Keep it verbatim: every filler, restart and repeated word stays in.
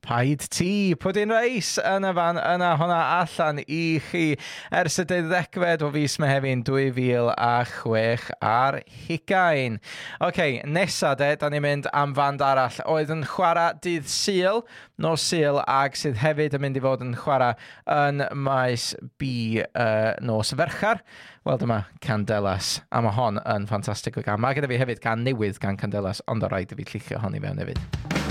Paid ti, pwdyn reis yn y fan yna hwnna allan i chi ers y deuddegfed o fis Mehefin dwy fil a chwech ar hugain. OK, nesa de, da ni'n mynd am fand arall oedd yn chwarae dydd Sul, nos Sul, ag sydd hefyd yn mynd i fod yn chwarae yn maes B uh, nos Ferchar. Wel, dyma Candelas, a mae hon yn ffantastig o gam. Mae gyda fi hefyd gan newydd gan Candelas, ond o rhaid i fi llicio hon i fewn hefyd.